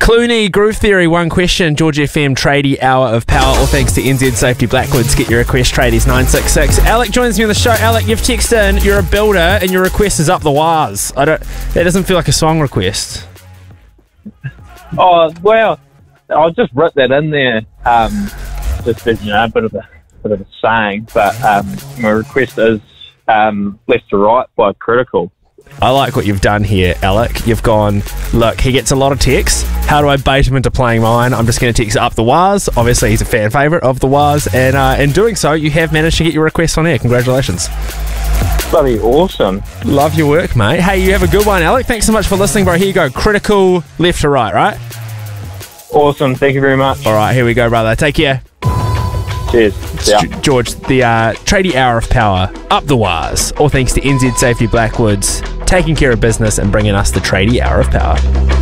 Clooney, Groove Theory, one question. George FM, Tradie Hour of Power. All thanks to NZ Safety Blackwoods. Get your request, Tradies 966. Alec joins me on the show. Alec, you've texted in, you're a builder, and your request is Up the Wires. That doesn't feel like a song request. Oh, well, I'll just wrote that in there, just as, a bit of a saying, but my request is Left to Right by Critical. I like what you've done here, Alec. You've gone, look, he gets a lot of texts. How do I bait him into playing mine? I'm just going to text Up the Wires. Obviously, he's a fan favourite of the Wires, and in doing so, you have managed to get your request on air. Congratulations. Bloody awesome. Love your work, mate. Hey, you have a good one, Alec. Thanks so much for listening, bro. Here you go. Critical, Left to Right, right? Awesome. Thank you very much. All right, here we go, brother. Take care. Cheers. Yeah. George, the Tradie Hour of Power, Up the Wires. All thanks to NZ Safety Blackwoods, taking care of business and bringing us the Tradie Hour of Power.